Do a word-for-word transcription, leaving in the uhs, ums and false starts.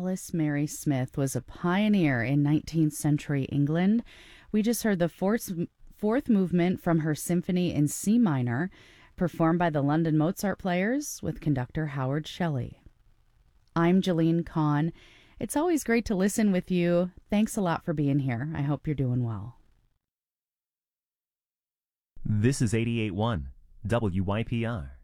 Alice Mary Smith was a pioneer in nineteenth century England. We just heard the fourth, fourth movement from her symphony in C minor, performed by the London Mozart Players with conductor Howard Shelley. I'm Jeline Kahn. It's always great to listen with you. Thanks a lot for being here. I hope you're doing well. This is eighty-eight point one W Y P R.